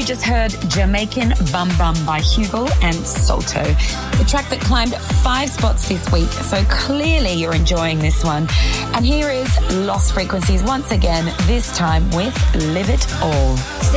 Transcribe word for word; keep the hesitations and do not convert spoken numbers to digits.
we just heard Jamaican Bum Bum by Hugo and Salto, the track that climbed five spots this week. So clearly you're enjoying this one. And here is Lost Frequencies once again, this time with Live It All.